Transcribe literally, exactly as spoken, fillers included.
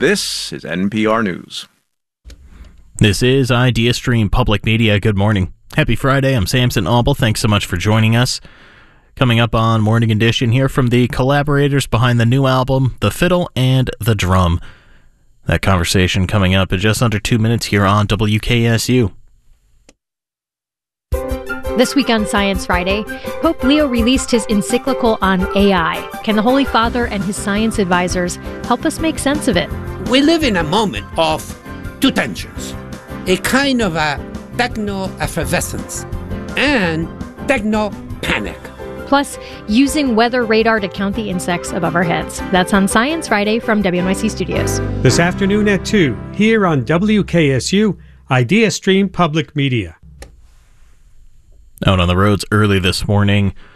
This is N P R News. This is IdeaStream Public Media. Good morning. Happy Friday. I'm Samson Auble. Thanks so much for joining us. Coming up on Morning Edition here from the collaborators behind the new album, The Fiddle and the Drum. That conversation coming up in just under two minutes here on W K S U. This week on Science Friday, Pope Leo released his encyclical on A I. Can the Holy Father and his science advisors help us make sense of it? We live in a moment of two tensions. A kind of a techno-effervescence and techno-panic. Plus, using weather radar to count the insects above our heads. That's on Science Friday from W N Y C Studios. This afternoon at two, here on W K S U, IdeaStream Public Media. Out on the roads early this morning,